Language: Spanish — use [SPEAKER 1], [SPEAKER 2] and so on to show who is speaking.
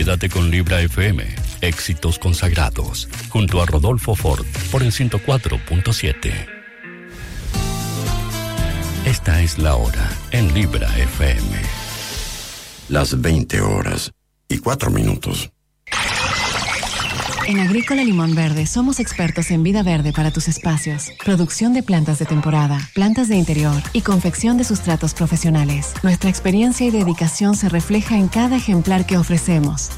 [SPEAKER 1] Quédate con Libra FM, éxitos consagrados, junto a Rodolfo Ford por el 104.7. Esta es la hora en Libra FM.
[SPEAKER 2] Las 20:04.
[SPEAKER 3] En Agrícola Limón Verde somos expertos en vida verde para tus espacios, producción de plantas de temporada, plantas de interior y confección de sustratos profesionales. Nuestra experiencia y dedicación se refleja en cada ejemplar que ofrecemos.